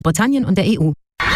Britannien und der EU.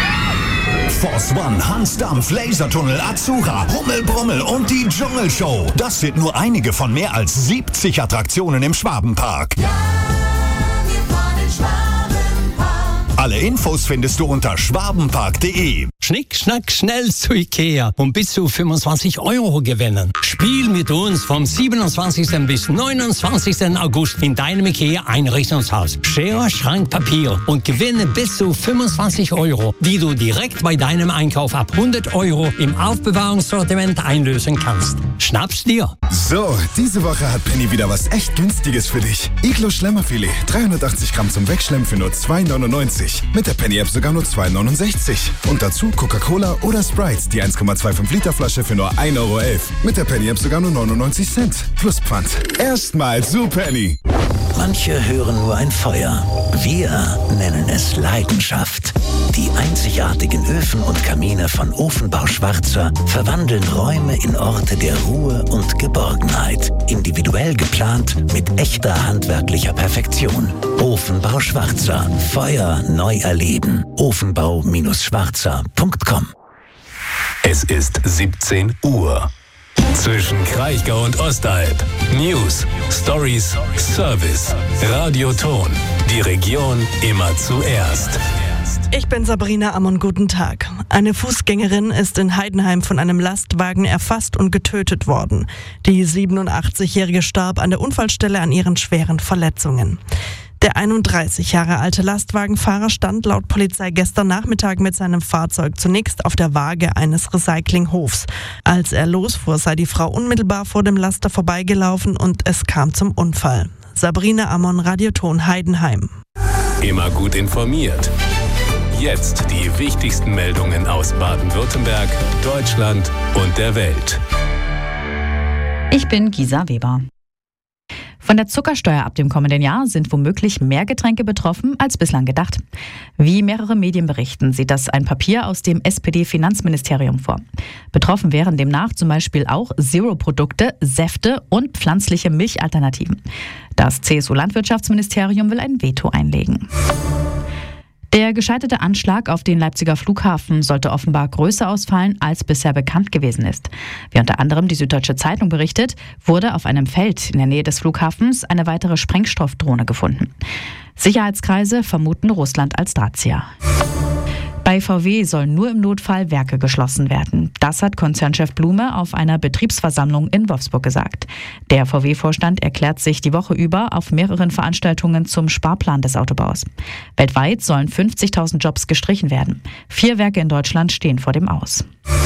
Force One, Hansdampf, Lasertunnel, Azura, Hummelbrummel und die Dschungelshow. Das sind nur einige von mehr als 70 Attraktionen im Schwabenpark. Ja, wir fahren in Schwabenpark. Alle Infos findest du unter schwabenpark.de. Schnick, schnack, schnell zu Ikea und bis zu 25 € gewinnen. Spiel mit uns vom 27. bis 29. August in deinem Ikea-Einrichtungshaus. Schere, Schrank, Papier und gewinne bis zu 25 €, die du direkt bei deinem Einkauf ab 100 € im Aufbewahrungssortiment einlösen kannst. Schnapp's dir! So, diese Woche hat Penny wieder was echt Günstiges für dich. Iglo Schlemmerfilet, 380 Gramm zum Wegschlemmen für nur 2,99. Mit der Penny-App sogar nur 2,69. Und dazu Coca-Cola oder Sprite, die 1,25 Liter Flasche für nur 1,11 €. Mit der Penny-App sogar nur 99 Cent. Plus Pfand. Erstmal zu Penny. Manche hören nur ein Feuer. Wir nennen es Leidenschaft. Die einzigartigen Öfen und Kamine von Ofenbau Schwarzer verwandeln Räume in Orte der Ruhe und Geborgenheit. Individuell geplant mit echter handwerklicher Perfektion. Ofenbau Schwarzer. Feuer neu erleben. Ofenbau-schwarzer.com. Es ist 17 Uhr. Zwischen Kraichgau und Ostalb. News, Stories, Service. Radioton. Die Region immer zuerst. Ich bin Sabrina Ammon, guten Tag. Eine Fußgängerin ist in Heidenheim von einem Lastwagen erfasst und getötet worden. Die 87-Jährige starb an der Unfallstelle an ihren schweren Verletzungen. Der 31 Jahre alte Lastwagenfahrer stand laut Polizei gestern Nachmittag mit seinem Fahrzeug zunächst auf der Waage eines Recyclinghofs. Als er losfuhr, sei die Frau unmittelbar vor dem Laster vorbeigelaufen und es kam zum Unfall. Sabrina Ammon, Radioton Heidenheim. Immer gut informiert. Jetzt die wichtigsten Meldungen aus Baden-Württemberg, Deutschland und der Welt. Ich bin Gisa Weber. Von der Zuckersteuer ab dem kommenden Jahr sind womöglich mehr Getränke betroffen als bislang gedacht. Wie mehrere Medien berichten, sieht das ein Papier aus dem SPD-Finanzministerium vor. Betroffen wären demnach zum Beispiel auch Zero-Produkte, Säfte und pflanzliche Milchalternativen. Das CSU-Landwirtschaftsministerium will ein Veto einlegen. Der gescheiterte Anschlag auf den Leipziger Flughafen sollte offenbar größer ausfallen, als bisher bekannt gewesen ist. Wie unter anderem die Süddeutsche Zeitung berichtet, wurde auf einem Feld in der Nähe des Flughafens eine weitere Sprengstoffdrohne gefunden. Sicherheitskreise vermuten Russland als Drahtzieher. Bei VW sollen nur im Notfall Werke geschlossen werden. Das hat Konzernchef Blume auf einer Betriebsversammlung in Wolfsburg gesagt. Der VW-Vorstand erklärt sich die Woche über auf mehreren Veranstaltungen zum Sparplan des Autobaus. Weltweit sollen 50.000 Jobs gestrichen werden. 4 Werke in Deutschland stehen vor dem Aus.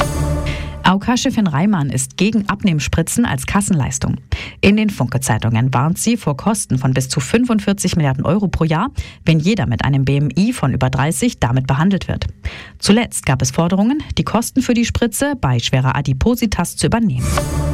AOK-Chefin Reimann ist gegen Abnehmspritzen als Kassenleistung. In den Funke-Zeitungen warnt sie vor Kosten von bis zu 45 Milliarden € pro Jahr, wenn jeder mit einem BMI von über 30 damit behandelt wird. Zuletzt gab es Forderungen, die Kosten für die Spritze bei schwerer Adipositas zu übernehmen.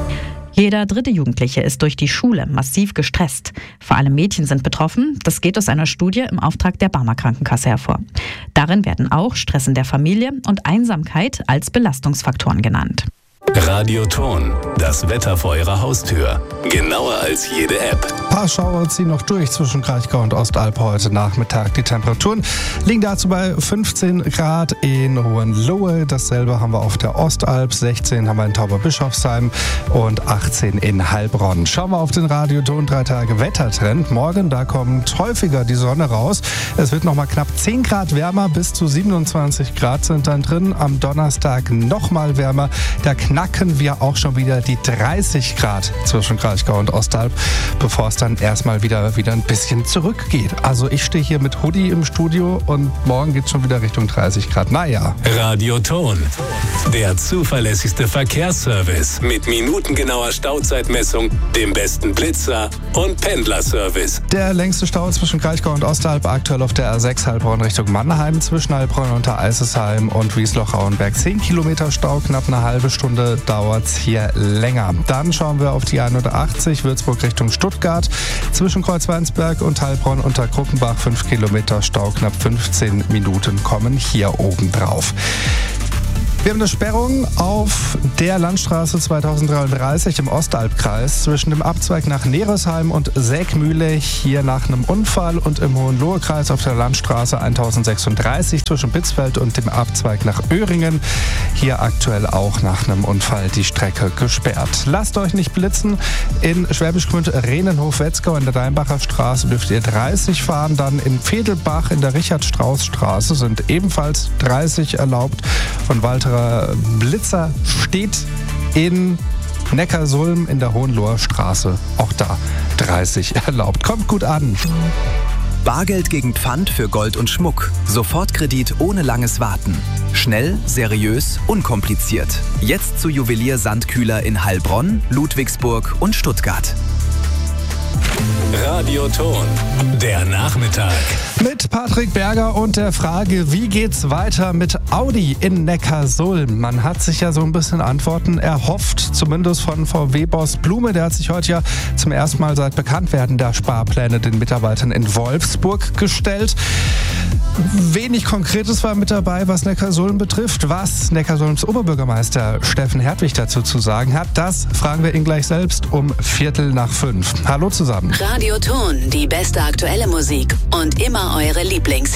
Jeder dritte Jugendliche ist durch die Schule massiv gestresst. Vor allem Mädchen sind betroffen. Das geht aus einer Studie im Auftrag der Barmer Krankenkasse hervor. Darin werden auch Stress in der Familie und Einsamkeit als Belastungsfaktoren genannt. Radioton, das Wetter vor Ihrer Haustür. Genauer als jede App. Ein paar Schauer ziehen noch durch zwischen Kraichgau und Ostalb heute Nachmittag. Die Temperaturen liegen dazu bei 15 Grad in Hohenlohe. Dasselbe haben wir auf der Ostalb. 16 haben wir in Tauberbischofsheim und 18 in Heilbronn. Schauen wir auf den Radioton 3 Tage Wettertrend. Morgen, da kommt häufiger die Sonne raus. Es wird noch mal knapp 10 Grad wärmer. Bis zu 27 Grad sind dann drin. Am Donnerstag noch mal wärmer. Da knacken wir auch schon wieder die 30 Grad zwischen Kraichgau und Ostalb, bevor es dann erstmal wieder ein bisschen zurückgeht. Also ich stehe hier mit Hoodie im Studio und morgen geht es schon wieder Richtung 30 Grad. Naja. Radioton, der zuverlässigste Verkehrsservice mit minutengenauer Stauzeitmessung, dem besten Blitzer und Pendlerservice. Der längste Stau zwischen Kraichgau und Ostalb aktuell auf der R6 Heilbronn Richtung Mannheim, zwischen Heilbronn und Eisesheim und Wiesloch-Auenberg. 10 Kilometer Stau, knapp eine halbe Stunde dauert es hier länger. Dann schauen wir auf die 180 Würzburg Richtung Stuttgart. Zwischen Kreuzweinsberg und Heilbronn unter Kruckenbach 5 Kilometer Stau, knapp 15 Minuten kommen hier oben drauf. Wir haben eine Sperrung auf der Landstraße 2033 im Ostalbkreis zwischen dem Abzweig nach Neresheim und Sägmühle, hier nach einem Unfall, und im Hohenlohe-Kreis auf der Landstraße 1036 zwischen Bitzfeld und dem Abzweig nach Öhringen, hier aktuell auch nach einem Unfall die Strecke gesperrt. Lasst euch nicht blitzen. In Schwäbisch Gmünd Rehnenhof-Wetzgau in der Deinbacher Straße dürft ihr 30 fahren. Dann in Vedelbach in der Richard-Strauß-Straße sind ebenfalls 30 erlaubt. Von Walterer Blitzer steht in Neckarsulm in der Hohenloher Straße. Auch da 30 erlaubt. Kommt gut an. Bargeld gegen Pfand für Gold und Schmuck. Sofortkredit ohne langes Warten. Schnell, seriös, unkompliziert. Jetzt zu Juwelier Sandkühler in Heilbronn, Ludwigsburg und Stuttgart. Radioton, der Nachmittag. Mit Patrick Berger und der Frage, wie geht's weiter mit Audi in Neckarsulm? Man hat sich ja so ein bisschen Antworten erhofft, zumindest von VW-Boss Blume. Der hat sich heute ja zum ersten Mal seit Bekanntwerden der Sparpläne den Mitarbeitern in Wolfsburg gestellt. Wenig Konkretes war mit dabei, was Neckarsulm betrifft. Was Neckarsulms Oberbürgermeister Steffen Hertwig dazu zu sagen hat, das fragen wir ihn gleich selbst um 4:45. Hallo zusammen. Radioton, die beste aktuelle Musik und immer eure Lieblingshits.